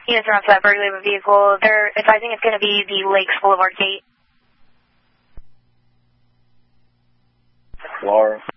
Units around that burglary of a vehicle. They're advising it's going to be the Lakes Boulevard gate. Laura.